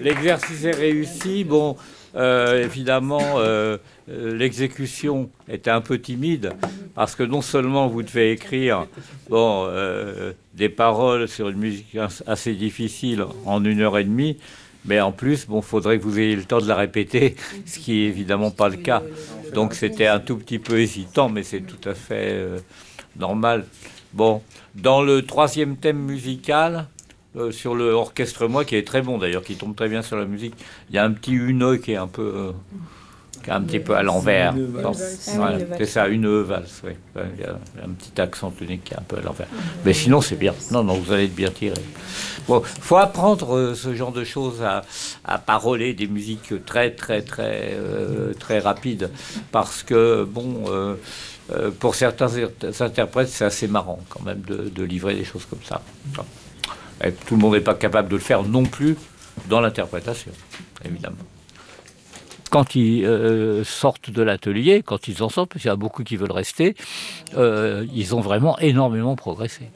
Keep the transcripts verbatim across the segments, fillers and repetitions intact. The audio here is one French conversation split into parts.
l'exercice est réussi. Bon, euh, évidemment, euh, l'exécution était un peu timide parce que non seulement vous devez écrire bon, euh, des paroles sur une musique assez difficile en une heure et demie, mais en plus, bon, faudrait que vous ayez le temps de la répéter, ce qui est évidemment pas le cas. Donc c'était un tout petit peu hésitant, mais c'est tout à fait euh, normal. Bon, dans le troisième thème musical, euh, sur le orchestre-moi, qui est très bon d'ailleurs, qui tombe très bien sur la musique, il y a un petit une qui est un peu, euh, qui est un petit peu à l'envers. Bon, voilà, c'est ça, une valse, oui. Il y a un petit accent tonique qui est un peu à l'envers. Mais sinon, c'est bien. Non, non, vous allez être bien tiré. Bon, faut apprendre euh, ce genre de choses à, à paroler des musiques très, très, très, euh, très rapides, parce que bon. Euh, Euh, pour certains interprètes, c'est assez marrant quand même de, de livrer des choses comme ça. Et tout le monde n'est pas capable de le faire non plus dans l'interprétation, évidemment. Quand ils euh, sortent de l'atelier, quand ils en sortent, parce qu'il y a beaucoup qui veulent rester, euh, ils ont vraiment énormément progressé.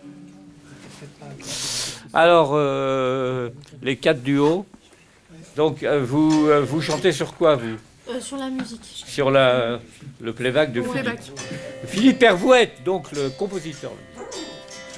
Alors, euh, les quatre duos, donc euh, vous, euh, vous chantez sur quoi, vous ? Euh, sur la musique. Sur la, le playback de Philippe. Philippe Hervouette, donc le compositeur.